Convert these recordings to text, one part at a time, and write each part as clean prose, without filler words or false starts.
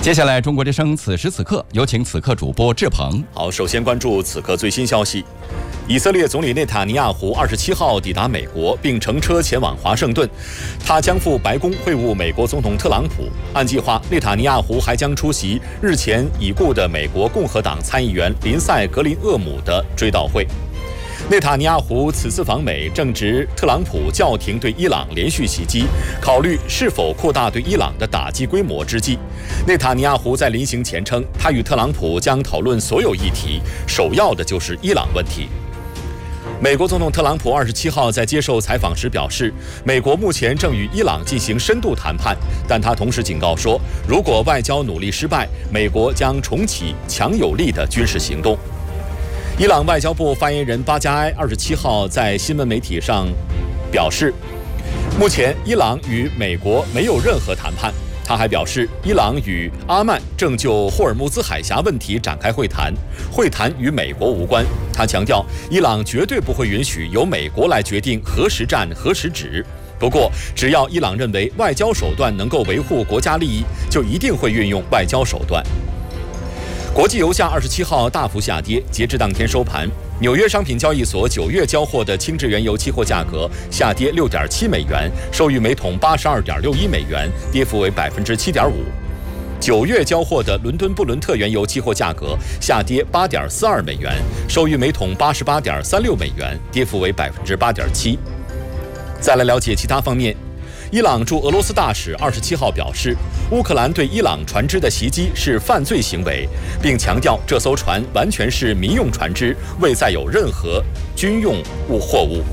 接下来，中国之声此时此刻有请此刻主播志鹏。 好，首先关注此刻最新消息。以色列总理内塔尼亚胡27号抵达美国，并乘车前往华盛顿。他将赴白宫会晤美国总统特朗普。按计划，内塔尼亚胡还将出席日前已故的美国共和党参议员林赛·格林厄姆的追悼会。内塔尼亚胡此次访美正值特朗普叫停对伊朗连续袭击，考虑是否扩大对伊朗的打击规模之际。内塔尼亚胡在临行前称，他与特朗普将讨论所有议题，首要的就是伊朗问题。美国总统特朗普27号在接受采访时表示，美国目前正与伊朗进行深度谈判，但他同时警告说，如果外交努力失败，美国将重启强有力的军事行动。伊朗外交部发言人巴加埃27号在新闻媒体上表示，目前伊朗与美国没有任何谈判。他还表示，伊朗与阿曼正就霍尔木兹海峡问题展开会谈，会谈与美国无关。他强调，伊朗绝对不会允许由美国来决定何时战何时止。不过，只要伊朗认为外交手段能够维护国家利益，就一定会运用外交手段。国际油价27号大幅下跌，截至当天收盘，纽约商品交易所9月交货的轻质原油期货价格下跌6.7美元，收于每桶82.61美元，跌幅为7.5%。9月交货的伦敦布伦特原油期货价格下跌8.42美元，收于每桶88.36美元，跌幅为8.7%。再来了解其他方面。伊朗驻俄罗斯大使27号表示，乌克兰对伊朗船只的袭击是犯罪行为，并强调这艘船完全是民用船只，未载有任何军用货物。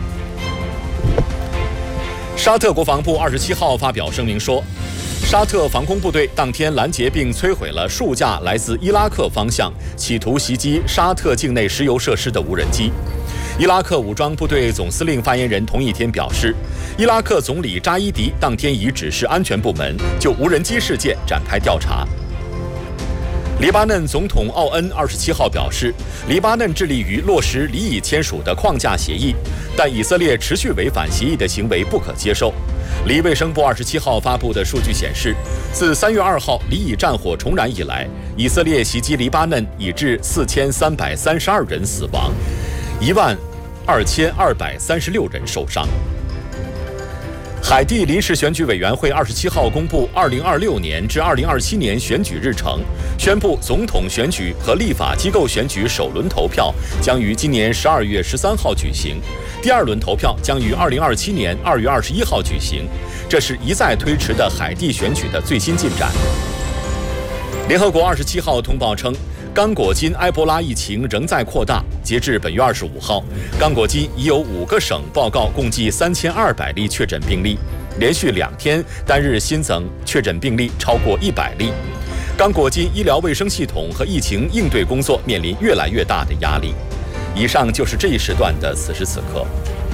沙特国防部27号发表声明说，沙特防空部队当天拦截并摧毁了数架来自伊拉克方向企图袭击沙特境内石油设施的无人机。伊拉克武装部队总司令发言人同一天表示，伊拉克总理扎伊迪当天已指示安全部门就无人机事件展开调查。黎巴嫩总统奥恩27号表示，黎巴嫩致力于落实黎以签署的框架协议，但以色列持续违反协议的行为不可接受。黎卫生部27号发布的数据显示，自3月2号黎以战火重燃以来，以色列袭击黎巴嫩已致4332人死亡，12236人受伤。海地临时选举委员会27号公布2026年至2027年选举日程，宣布总统选举和立法机构选举首轮投票将于今年12月13号举行，第二轮投票将于2027年2月21号举行。这是一再推迟的海地选举的最新进展。联合国27号通报称，刚果金埃博拉疫情仍在扩大，截至本月25号，刚果金已有5个省报告共计3200例确诊病例，连续2天单日新增确诊病例超过100例。刚果金医疗卫生系统和疫情应对工作面临越来越大的压力。以上就是这一时段的此时此刻。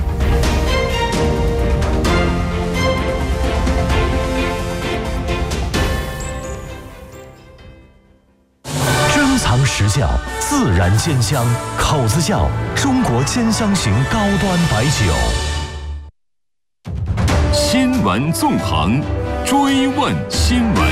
藏实窖，自然鲜香，口子窖，中国鲜香型高端白酒。 新闻纵横，追问新闻。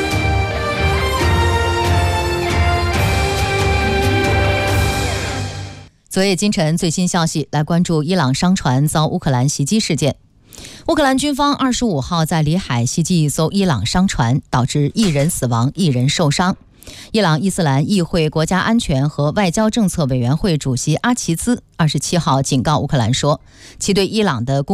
昨夜今晨最新消息，来关注伊朗商船遭乌克兰袭击事件。乌克兰军方25号在里海袭击一艘伊朗商船，导致1人死亡，1人受伤。伊朗伊斯兰议会国家安全和外交政策委员会主席阿齐兹27号警告乌克兰说，其对伊朗的